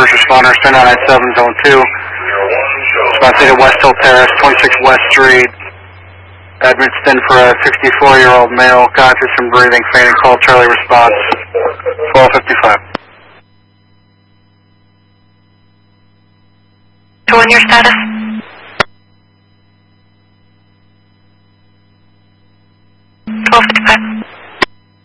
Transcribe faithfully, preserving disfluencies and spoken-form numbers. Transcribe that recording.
first responders, ten nine nine seven, zone two. Response to West Hill Terrace, twenty-six West Street. Edmonton for a sixty-four-year-old male, conscious and breathing, fainting, call Charlie response, twelve fifty-five. So, on your status?